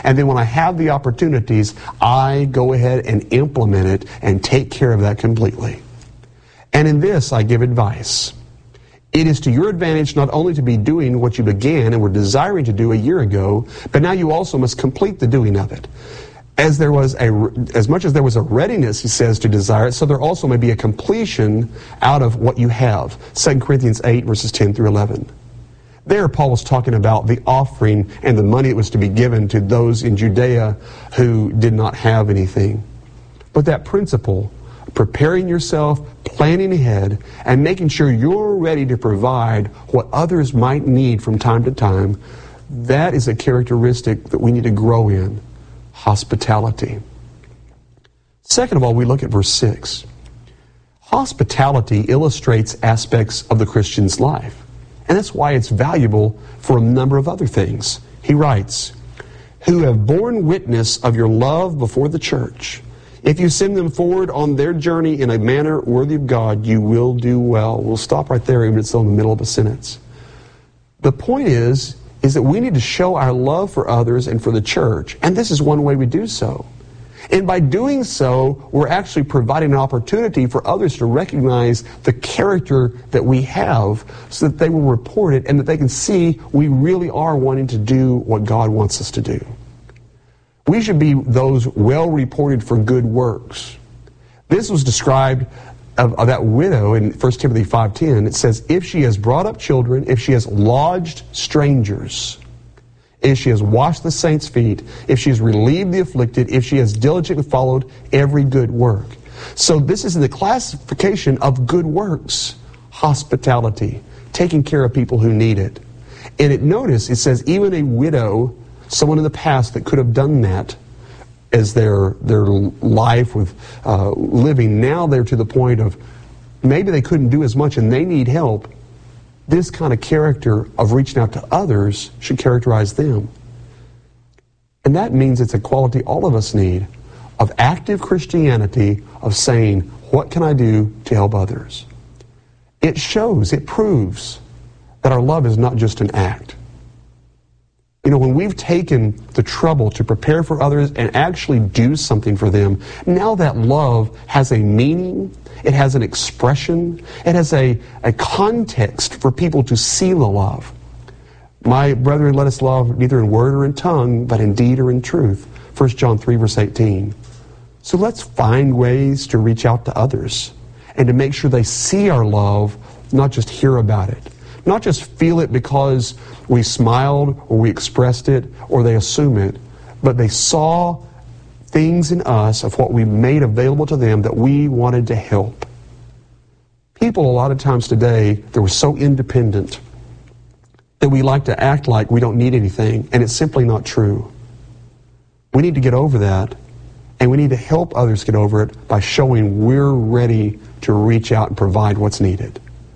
And then when I have the opportunities, I go ahead and implement it and take care of that completely. And in this, I give advice. It is to your advantage not only to be doing what you began and were desiring to do a year ago, but now you also must complete the doing of it. As much as there was a readiness, he says, to desire it, so there also may be a completion out of what you have. 2 Corinthians 8, verses 10 through 11. There, Paul was talking about the offering and the money that was to be given to those in Judea who did not have anything. But that principle, preparing yourself, planning ahead, and making sure you're ready to provide what others might need from time to time, that is a characteristic that we need to grow in. Hospitality. Second of all, we look at verse 6. Hospitality illustrates aspects of the Christian's life, and that's why it's valuable for a number of other things. He writes, who have borne witness of your love before the church. If you send them forward on their journey in a manner worthy of God, you will do well. We'll stop right there, even if it's still in the middle of a sentence. The point is that we need to show our love for others and for the church, and this is one way we do so. And by doing so, we're actually providing an opportunity for others to recognize the character that we have so that they will report it and that they can see we really are wanting to do what God wants us to do. We should be those well reported for good works. This was described of that widow in 1 Timothy 5:10. It says, if she has brought up children, if she has lodged strangers, if she has washed the saints' feet, if she has relieved the afflicted, if she has diligently followed every good work. So this is in the classification of good works. Hospitality, taking care of people who need it. And notice it says even a widow, someone in the past that could have done that as their life with living, now they're to the point of maybe they couldn't do as much and they need help. This kind of character of reaching out to others should characterize them. And that means it's a quality all of us need, of active Christianity, of saying, what can I do to help others? It shows, it proves that our love is not just an act. You know, when we've taken the trouble to prepare for others and actually do something for them, now that love has a meaning, it has an expression, it has a context for people to see the love. My brethren, let us love neither in word or in tongue, but in deed or in truth. 1 John 3, verse 18. So let's find ways to reach out to others and to make sure they see our love, not just hear about it. Not just feel it because we smiled or we expressed it or they assume it, but they saw things in us of what we made available to them that we wanted to help. People a lot of times today, they were so independent that we like to act like we don't need anything, and it's simply not true. We need to get over that, and we need to help others get over it by showing we're ready to reach out and provide what's needed.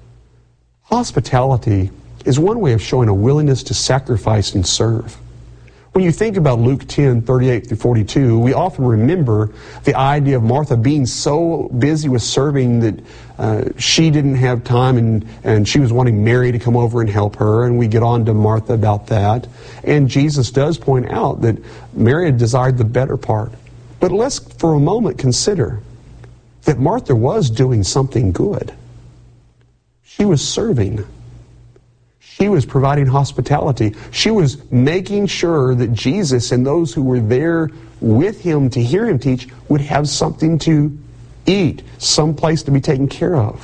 Hospitality is one way of showing a willingness to sacrifice and serve. When you think about Luke 10, 38 through 42, we often remember the idea of Martha being so busy with serving that she didn't have time and she was wanting Mary to come over and help her, and we get on to Martha about that. And Jesus does point out that Mary had desired the better part. But let's for a moment consider that Martha was doing something good. She was serving. She was providing hospitality. She was making sure that Jesus and those who were there with him to hear him teach would have something to eat, some place to be taken care of.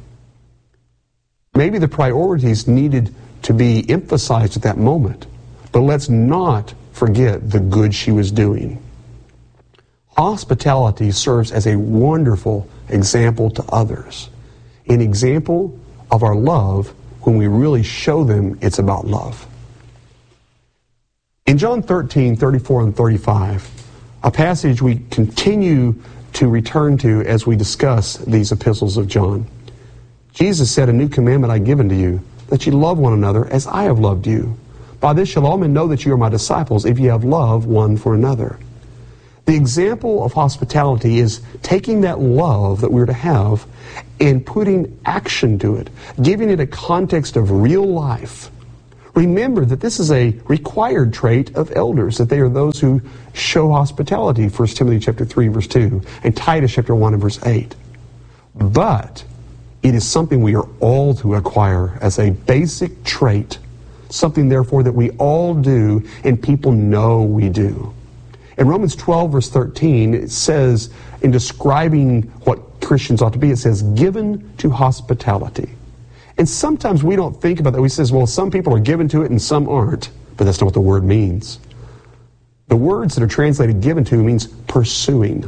Maybe the priorities needed to be emphasized at that moment, but let's not forget the good she was doing. Hospitality serves as a wonderful example to others, an example of our love when we really show them it's about love. In John 13, 34 and 35, a passage we continue to return to as we discuss these epistles of John, Jesus said, a new commandment I give unto you, that you love one another as I have loved you. By this shall all men know that you are my disciples, if you have love one for another. The example of hospitality is taking that love that we're to have and putting action to it, giving it a context of real life, Remember that this is a required trait of elders, that they are those who show hospitality, 1 Timothy chapter 3, verse 2, and Titus chapter 1 and verse 8. But it is something we are all to acquire as a basic trait, something therefore that we all do and people know we do. In Romans 12, verse 13, it says, in describing what Christians ought to be, it says, given to hospitality. And sometimes we don't think about that. We say, well, some people are given to it and some aren't. But that's not what the word means. The words that are translated given to means pursuing.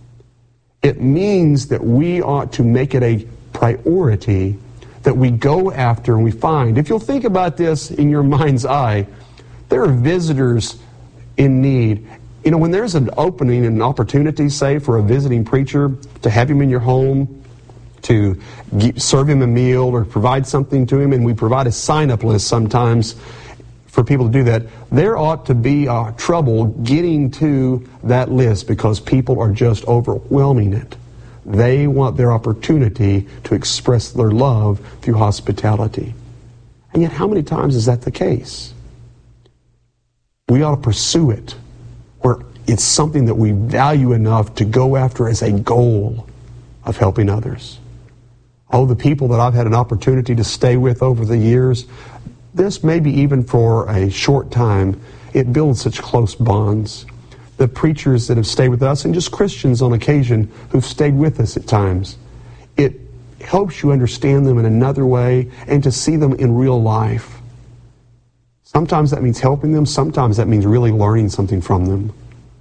It means that we ought to make it a priority that we go after and we find. If you'll think about this in your mind's eye, there are visitors in need. You know, when there's an opening and an opportunity, say, for a visiting preacher to have him in your home, to serve him a meal or provide something to him, and we provide a sign-up list sometimes for people to do that, there ought to be trouble getting to that list because people are just overwhelming it. They want their opportunity to express their love through hospitality. And yet, how many times is that the case? We ought to pursue it where it's something that we value enough to go after as a goal of helping others. Oh, the people that I've had an opportunity to stay with over the years, this maybe even for a short time, it builds such close bonds. The preachers that have stayed with us, and just Christians on occasion who've stayed with us at times, it helps you understand them in another way and to see them in real life. Sometimes that means helping them, sometimes that means really learning something from them.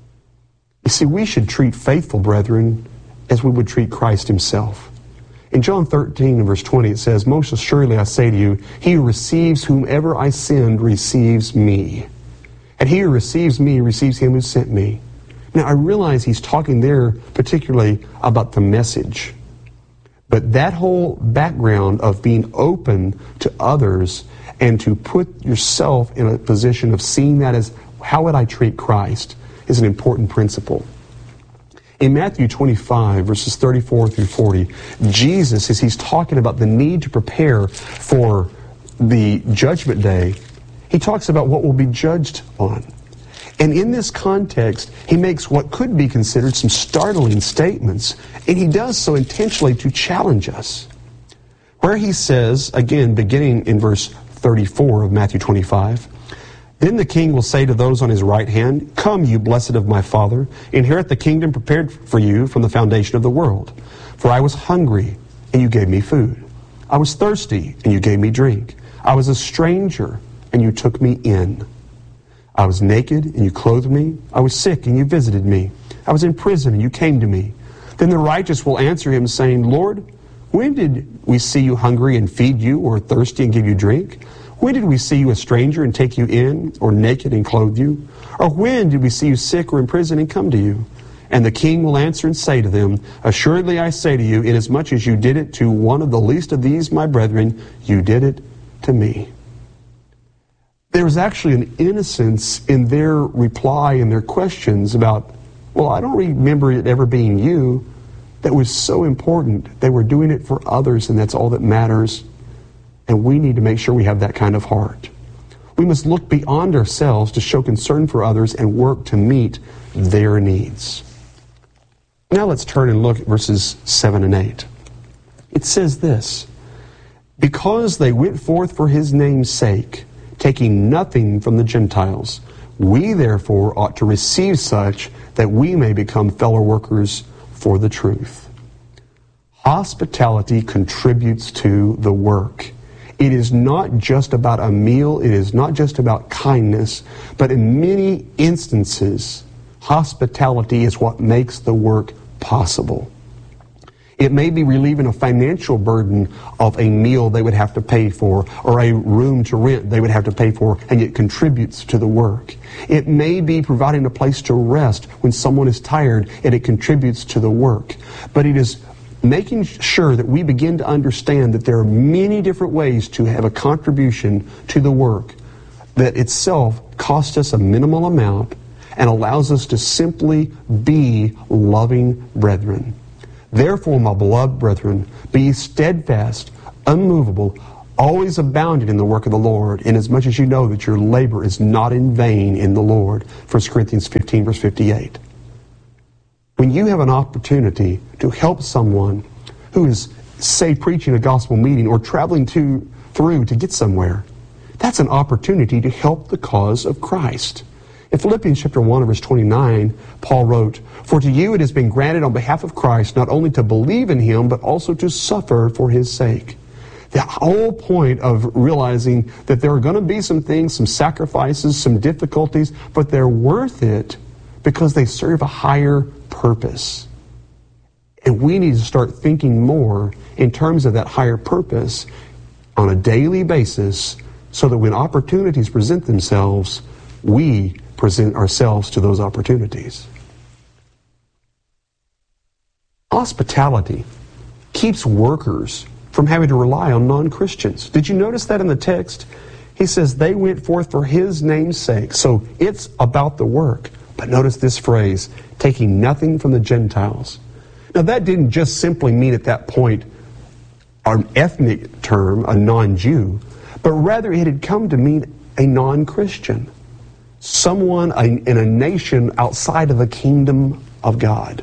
You see, we should treat faithful brethren as we would treat Christ himself. In John 13 and verse 20 it says, most assuredly I say to you, he who receives whomever I send receives me. And he who receives me receives him who sent me. Now I realize he's talking there particularly about the message. But that whole background of being open to others and to put yourself in a position of seeing that as how would I treat Christ is an important principle. In Matthew 25, verses 34 through 40, Jesus, as he's talking about the need to prepare for the judgment day, he talks about what will be judged on. And in this context, he makes what could be considered some startling statements, and he does so intentionally to challenge us. Where he says, again, beginning in verse 34 of Matthew 25, then the king will say to those on his right hand, come, you blessed of my Father, inherit the kingdom prepared for you from the foundation of the world. For I was hungry, and you gave me food. I was thirsty, and you gave me drink. I was a stranger, and you took me in. I was naked, and you clothed me. I was sick, and you visited me. I was in prison, and you came to me. Then the righteous will answer him, saying, Lord, when did we see you hungry and feed you, or thirsty and give you drink? When did we see you a stranger and take you in, or naked and clothe you? Or when did we see you sick or in prison and come to you? And the king will answer and say to them, assuredly I say to you, inasmuch as you did it to one of the least of these my brethren, you did it to me. There's actually an innocence in their reply and their questions about, well, I don't remember it ever being you. That was so important. They were doing it for others, and that's all that matters. And we need to make sure we have that kind of heart. We must look beyond ourselves to show concern for others and work to meet their needs. Now let's turn and look at verses 7 and 8. It says this, because they went forth for his name's sake, taking nothing from the Gentiles, we therefore ought to receive such that we may become fellow workers for the truth. Hospitality contributes to the work. It is not just about a meal, it is not just about kindness, but in many instances, hospitality is what makes the work possible. It may be relieving a financial burden of a meal they would have to pay for, or a room to rent they would have to pay for, and it contributes to the work. It may be providing a place to rest when someone is tired, and it contributes to the work. But it is making sure that we begin to understand that there are many different ways to have a contribution to the work that itself costs us a minimal amount and allows us to simply be loving brethren. Therefore, my beloved brethren, be steadfast, unmovable, always abounding in the work of the Lord, inasmuch as you know that your labor is not in vain in the Lord. 1 Corinthians 15, verse 58. When you have an opportunity to help someone who is, say, preaching a gospel meeting or traveling through to get somewhere, that's an opportunity to help the cause of Christ. In Philippians chapter 1, verse 29, Paul wrote, "For to you it has been granted on behalf of Christ not only to believe in him, but also to suffer for his sake." The whole point of realizing that there are going to be some things, some sacrifices, some difficulties, but they're worth it because they serve a higher purpose. And we need to start thinking more in terms of that higher purpose on a daily basis so that when opportunities present themselves, we present ourselves to those opportunities. Hospitality keeps workers from having to rely on non-Christians. Did you notice that in the text? He says they went forth for his name's sake. So it's about the work. But notice this phrase, taking nothing from the Gentiles. Now that didn't just simply mean at that point an ethnic term, a non-Jew, but rather it had come to mean a non-Christian. Someone in a nation outside of the kingdom of God.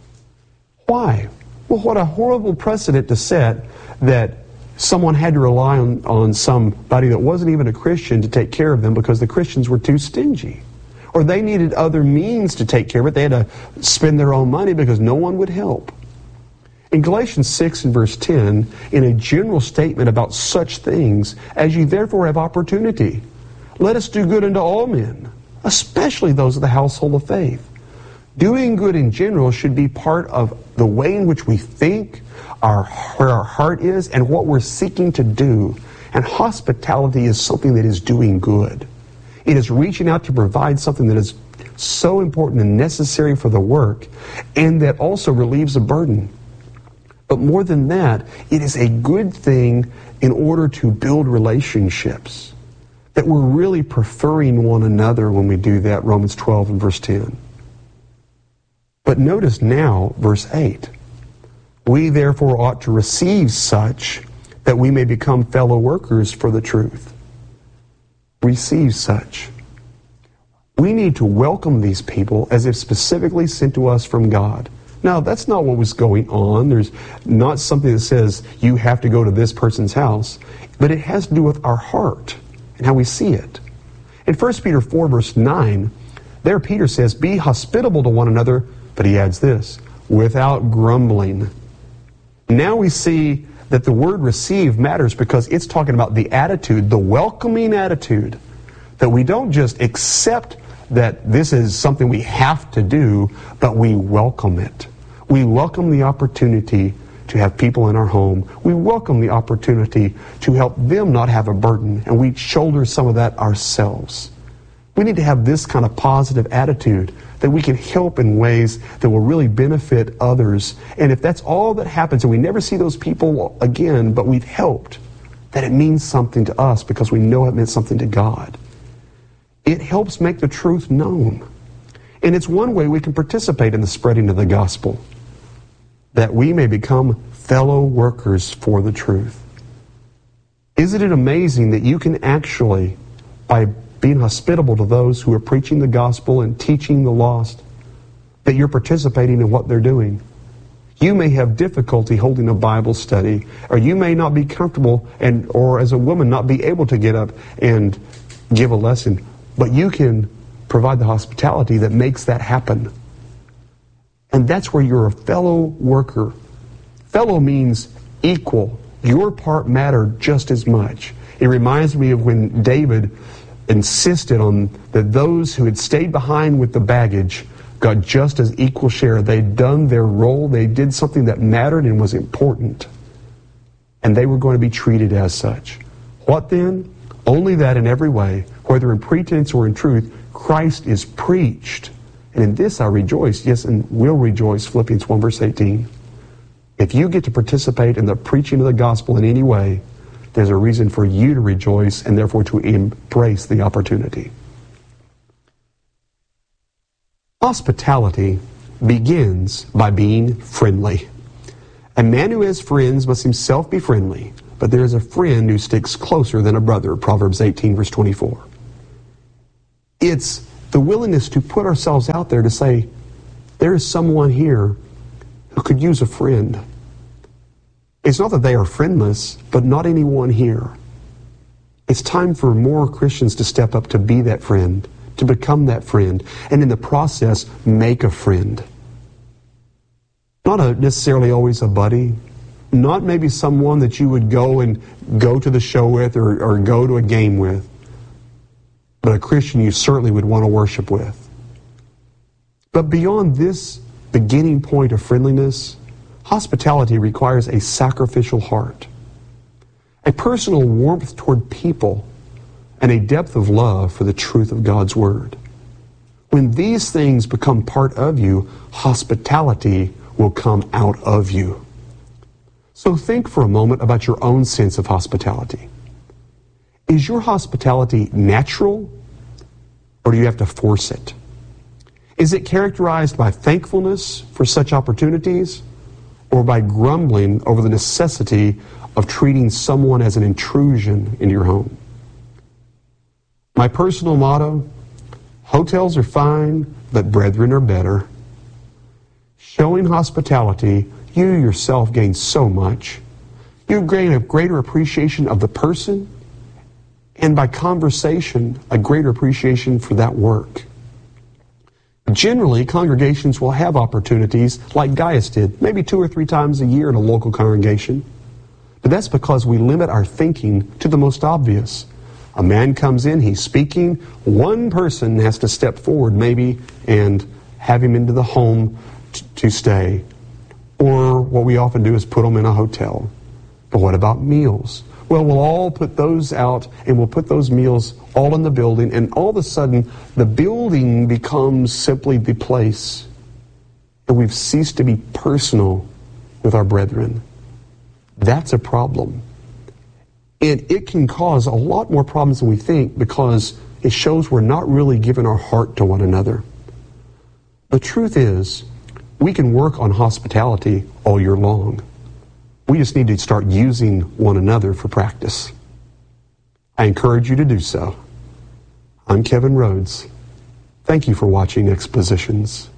Why? Well, what a horrible precedent to set that someone had to rely on somebody that wasn't even a Christian to take care of them because the Christians were too stingy. Or they needed other means to take care of it. They had to spend their own money because no one would help. In Galatians 6 and verse 10, in a general statement about such things, as you therefore have opportunity, let us do good unto all men, especially those of the household of faith. Doing good in general should be part of the way in which we think, where our heart is, and what we're seeking to do. And hospitality is something that is doing good. It is reaching out to provide something that is so important and necessary for the work, and that also relieves a burden. But more than that, it is a good thing in order to build relationships. That we're really preferring one another when we do that, Romans 12 and verse 10. But notice now, verse 8. We therefore ought to receive such that we may become fellow workers for the truth. Receive such. We need to welcome these people as if specifically sent to us from God. Now, that's not what was going on. There's not something that says you have to go to this person's house, but it has to do with our heart and how we see it. In 1 Peter 4, verse 9, there Peter says, be hospitable to one another, but he adds this, without grumbling. Now we see that the word receive matters because it's talking about the attitude, the welcoming attitude, that we don't just accept that this is something we have to do, but we welcome it. We welcome the opportunity to have people in our home. We welcome the opportunity to help them not have a burden, and we shoulder some of that ourselves. We need to have this kind of positive attitude that we can help in ways that will really benefit others. And if that's all that happens and we never see those people again, but we've helped, that it means something to us because we know it meant something to God. It helps make the truth known. And it's one way we can participate in the spreading of the gospel, that we may become fellow workers for the truth. Isn't it amazing that you can actually, by being hospitable to those who are preaching the gospel and teaching the lost, that you're participating in what they're doing? You may have difficulty holding a Bible study, or you may not be comfortable, or as a woman not be able to get up and give a lesson, but you can provide the hospitality that makes that happen. And that's where you're a fellow worker. Fellow means equal. Your part mattered just as much. It reminds me of when David insisted on that those who had stayed behind with the baggage got just as equal share. They'd done their role. They did something that mattered and was important. And they were going to be treated as such. What then? Only that in every way, whether in pretense or in truth, Christ is preached. And in this I rejoice, yes, and will rejoice, Philippians 1 verse 18. If you get to participate in the preaching of the gospel in any way, there's a reason for you to rejoice and therefore to embrace the opportunity. Hospitality begins by being friendly. A man who has friends must himself be friendly, but there is a friend who sticks closer than a brother, Proverbs 18, verse 24. It's the willingness to put ourselves out there to say, there is someone here who could use a friend. It's not that they are friendless, but not anyone here. It's time for more Christians to step up to be that friend, to become that friend, and in the process, make a friend. Not necessarily always a buddy, not maybe someone that you would go to the show with or go to a game with, but a Christian you certainly would want to worship with. But beyond this beginning point of friendliness, hospitality requires a sacrificial heart, a personal warmth toward people, and a depth of love for the truth of God's Word. When these things become part of you, hospitality will come out of you. So think for a moment about your own sense of hospitality. Is your hospitality natural, or do you have to force it? Is it characterized by thankfulness for such opportunities, or by grumbling over the necessity of treating someone as an intrusion into your home? My personal motto, hotels are fine, but brethren are better. Showing hospitality, you yourself gain so much. You gain a greater appreciation of the person, and by conversation, a greater appreciation for that work. Generally, congregations will have opportunities like Gaius did, maybe 2 or 3 times a year in a local congregation. But that's because we limit our thinking to the most obvious. A man comes in, he's speaking, one person has to step forward maybe and have him into the home to stay. Or what we often do is put them in a hotel. But what about meals? Well, we'll all put those out, and we'll put those meals all in the building, and all of a sudden, the building becomes simply the place. And we've ceased to be personal with our brethren. That's a problem. And it can cause a lot more problems than we think, because it shows we're not really giving our heart to one another. The truth is, we can work on hospitality all year long. We just need to start using one another for practice. I encourage you to do so. I'm Kevin Rhodes. Thank you for watching Expositions.